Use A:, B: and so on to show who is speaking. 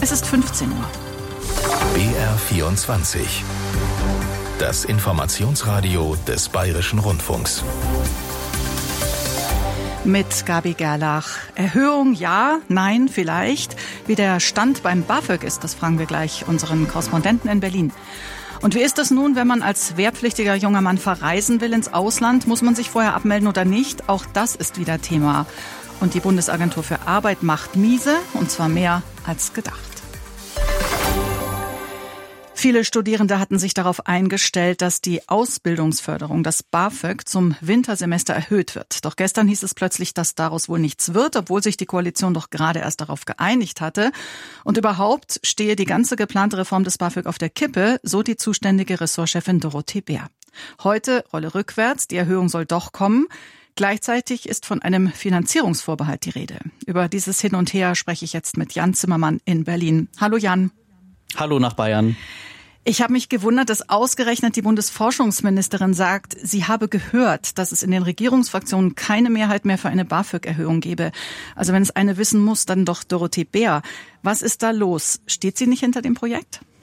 A: Es ist 15 Uhr.
B: BR24. Das Informationsradio des Bayerischen Rundfunks.
A: Mit Gabi Gerlach. Erhöhung ja, nein, vielleicht. Wie der Stand beim BAföG ist, das fragen wir gleich unseren Korrespondenten in Berlin. Und wie ist es nun, wenn man als wehrpflichtiger junger Mann verreisen will ins Ausland? Muss man sich vorher abmelden oder nicht? Auch das ist wieder Thema. Und die Bundesagentur für Arbeit macht miese, und zwar mehr als gedacht. Viele Studierende hatten sich darauf eingestellt, dass die Ausbildungsförderung, das BAföG, zum Wintersemester erhöht wird. Doch gestern hieß es plötzlich, dass daraus wohl nichts wird, obwohl sich die Koalition doch gerade erst darauf geeinigt hatte. Und überhaupt stehe die ganze geplante Reform des BAföG auf der Kippe, so die zuständige Ressortchefin Dorothee Bär. Heute Rolle rückwärts, die Erhöhung soll doch kommen. Gleichzeitig ist von einem Finanzierungsvorbehalt die Rede. Über dieses Hin und Her spreche ich jetzt mit Jan Zimmermann in Berlin. Hallo Jan.
C: Hallo nach Bayern.
A: Ich habe mich gewundert, dass ausgerechnet die Bundesforschungsministerin sagt, sie habe gehört, dass es in den Regierungsfraktionen keine Mehrheit mehr für eine BAföG-Erhöhung gebe. Also wenn es eine wissen muss, dann doch Dorothee Bär. Was ist da los? Steht sie nicht hinter dem Projekt?